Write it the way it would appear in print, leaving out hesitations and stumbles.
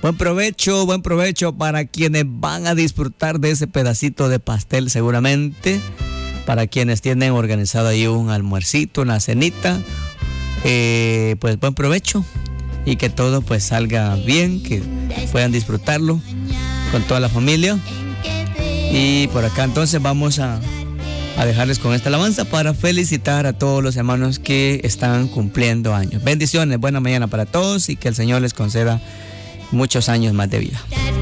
buen provecho para quienes van a disfrutar de ese pedacito de pastel seguramente, para quienes tienen organizado ahí un almuercito, una cenita, pues buen provecho y que todo pues salga bien, que puedan disfrutarlo con toda la familia. Y por acá entonces vamos a dejarles con esta alabanza para felicitar a todos los hermanos que están cumpliendo años. Bendiciones, buena mañana para todos y que el Señor les conceda muchos años más de vida.